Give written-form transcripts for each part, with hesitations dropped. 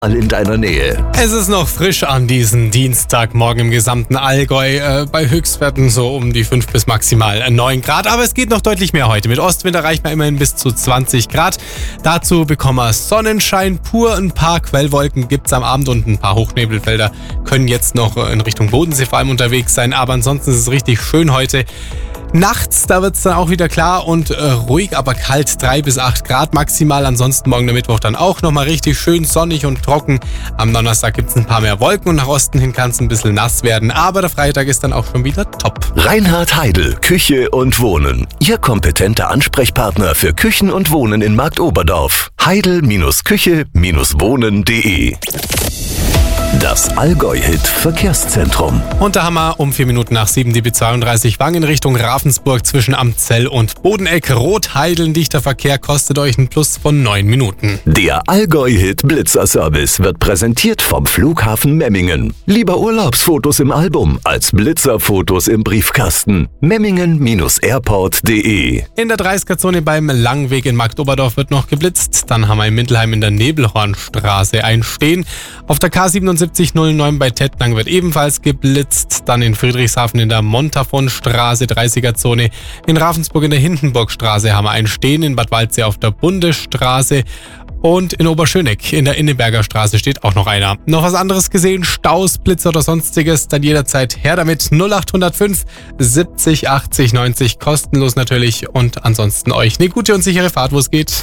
in deiner Nähe. Es ist noch frisch an diesem Dienstagmorgen im gesamten Allgäu. Bei Höchstwerten so um die 5 bis maximal 9 Grad. Aber es geht noch deutlich mehr heute. Mit Ostwind erreicht man immerhin bis zu 20 Grad. Dazu bekommen wir Sonnenschein pur. Ein paar Quellwolken gibt es am Abend und ein paar Hochnebelfelder können jetzt noch in Richtung Bodensee vor allem unterwegs sein. Aber ansonsten ist es richtig schön heute. Nachts, da wird es dann auch wieder klar und ruhig, aber kalt, 3 bis 8 Grad maximal. Ansonsten morgen der Mittwoch dann auch nochmal richtig schön sonnig und trocken. Am Donnerstag gibt es ein paar mehr Wolken und nach Osten hin kann es ein bisschen nass werden. Aber der Freitag ist dann auch schon wieder top. Reinhard Heidel, Küche und Wohnen. Ihr kompetenter Ansprechpartner für Küchen und Wohnen in Marktoberdorf. Heidel-Küche-Wohnen.de. Das Allgäu-Hit Verkehrszentrum. Und da haben wir um 4 Minuten nach 7 die B32 Wangen Richtung Ravensburg zwischen Amzell und Bodeneck. Rot-Heideln dichter Verkehr kostet euch einen Plus von 9 Minuten. Der Allgäu-Hit Blitzer-Service wird präsentiert vom Flughafen Memmingen. Lieber Urlaubsfotos im Album als Blitzerfotos im Briefkasten. Memmingen-airport.de. In der 30er-Zone beim Langweg in Marktoberdorf wird noch geblitzt. Dann haben wir in Mindelheim in der Nebelhornstraße ein Stehen. Auf der K7709 bei Tettnang wird ebenfalls geblitzt. Dann in Friedrichshafen in der Montafon-Straße, 30er-Zone. In Ravensburg in der Hindenburgstraße haben wir ein Stehen. In Bad Waldsee auf der Bundesstraße. Und in Oberschöneck in der Inneberger Straße steht auch noch einer. Noch was anderes gesehen? Staus, Blitzer oder sonstiges? Dann jederzeit her damit. 0805 70 80 90. Kostenlos natürlich. Und ansonsten euch eine gute und sichere Fahrt, wo es geht.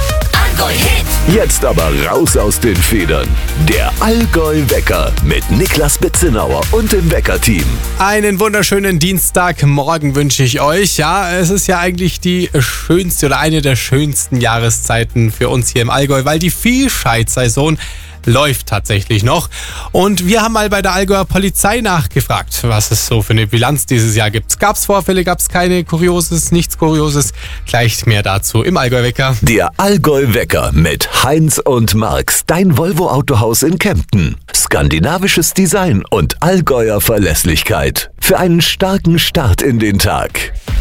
Jetzt aber raus aus den Federn. Der Allgäu-Wecker mit Niklas Betzinauer und dem Wecker-Team. Einen wunderschönen Dienstagmorgen wünsche ich euch. Ja, es ist ja eigentlich die schönste oder eine der schönsten Jahreszeiten für uns hier im Allgäu, weil die Viehscheidsaison läuft tatsächlich noch. Und wir haben mal bei der Allgäuer Polizei nachgefragt, was es so für eine Bilanz dieses Jahr gibt. Gab es Vorfälle, gab es keine Kurioses, nichts Kurioses? Gleich mehr dazu im Allgäu-Wecker. Der Allgäu-Wecker mit Heinz und Marx, dein Volvo-Autohaus in Kempten. Skandinavisches Design und Allgäuer Verlässlichkeit. Für einen starken Start in den Tag.